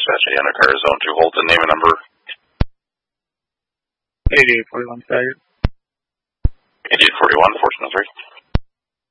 dispatch Indiana Car Zone 2 Holton, name and number. 8841 Stagger. 8841, Fortune 3.